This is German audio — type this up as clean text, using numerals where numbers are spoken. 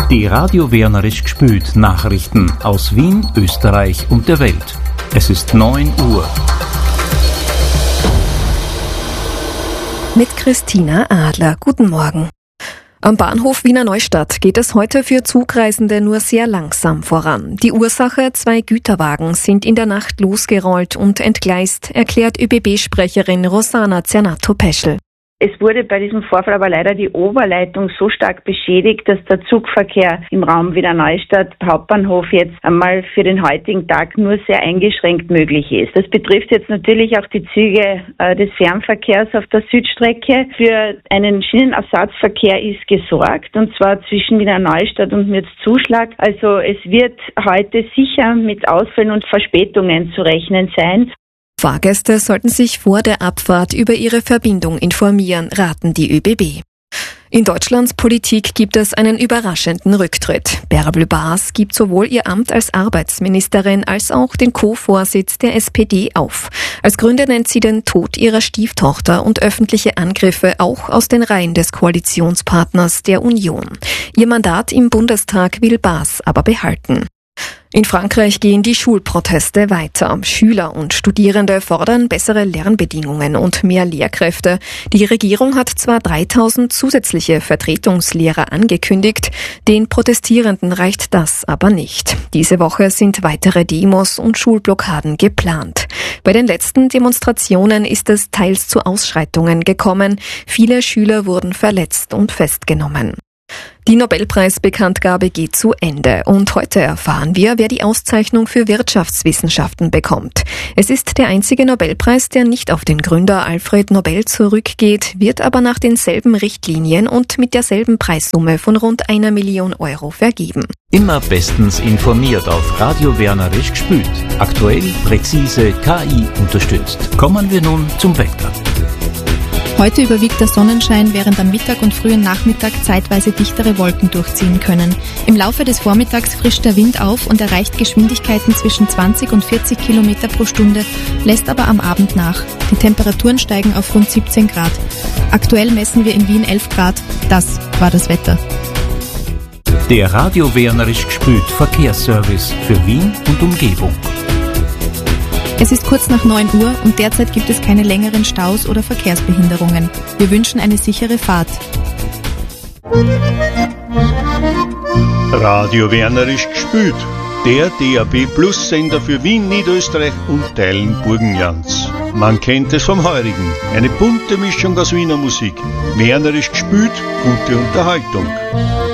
Die Radio Wienerisch gspült Nachrichten aus Wien, Österreich und der Welt. Es ist 9 Uhr. Mit Christina Adler. Guten Morgen. Am Bahnhof Wiener Neustadt geht es heute für Zugreisende nur sehr langsam voran. Die Ursache: 2 Güterwagen sind in der Nacht losgerollt und entgleist, erklärt ÖBB-Sprecherin Rosana Zernato-Peschel. Es wurde bei diesem Vorfall aber leider die Oberleitung so stark beschädigt, dass der Zugverkehr im Raum Wiener Neustadt Hauptbahnhof jetzt einmal für den heutigen Tag nur sehr eingeschränkt möglich ist. Das betrifft jetzt natürlich auch die Züge des Fernverkehrs auf der Südstrecke. Für einen Schienenersatzverkehr ist gesorgt, und zwar zwischen Wiener Neustadt und Mürzzuschlag. Also es wird heute sicher mit Ausfällen und Verspätungen zu rechnen sein. Fahrgäste sollten sich vor der Abfahrt über ihre Verbindung informieren, raten die ÖBB. In Deutschlands Politik gibt es einen überraschenden Rücktritt. Bärbel Bas gibt sowohl ihr Amt als Arbeitsministerin als auch den Co-Vorsitz der SPD auf. Als Gründe nennt sie den Tod ihrer Stieftochter und öffentliche Angriffe auch aus den Reihen des Koalitionspartners der Union. Ihr Mandat im Bundestag will Bas aber behalten. In Frankreich gehen die Schulproteste weiter. Schüler und Studierende fordern bessere Lernbedingungen und mehr Lehrkräfte. Die Regierung hat zwar 3000 zusätzliche Vertretungslehrer angekündigt, den Protestierenden reicht das aber nicht. Diese Woche sind weitere Demos und Schulblockaden geplant. Bei den letzten Demonstrationen ist es teils zu Ausschreitungen gekommen. Viele Schüler wurden verletzt und festgenommen. Die Nobelpreisbekanntgabe geht zu Ende und heute erfahren wir, wer die Auszeichnung für Wirtschaftswissenschaften bekommt. Es ist der einzige Nobelpreis, der nicht auf den Gründer Alfred Nobel zurückgeht, wird aber nach denselben Richtlinien und mit derselben Preissumme von rund 1 Million Euro vergeben. Immer bestens informiert auf Radio Wienerisch gspült. Aktuell, präzise, KI unterstützt. Kommen wir nun zum Wetter. Heute überwiegt der Sonnenschein, während am Mittag und frühen Nachmittag zeitweise dichtere Wolken durchziehen können. Im Laufe des Vormittags frischt der Wind auf und erreicht Geschwindigkeiten zwischen 20 und 40 Kilometer pro Stunde, lässt aber am Abend nach. Die Temperaturen steigen auf rund 17 Grad. Aktuell messen wir in Wien 11 Grad. Das war das Wetter. Der Radio Wienerisch gspült Verkehrsservice für Wien und Umgebung. Es ist kurz nach 9 Uhr und derzeit gibt es keine längeren Staus oder Verkehrsbehinderungen. Wir wünschen eine sichere Fahrt. Radio Wienerisch gspült. Der DAB+-Sender für Wien, Niederösterreich und Teilen Burgenlands. Man kennt es vom Heurigen. Eine bunte Mischung aus Wiener Musik. Wienerisch gspült, gute Unterhaltung.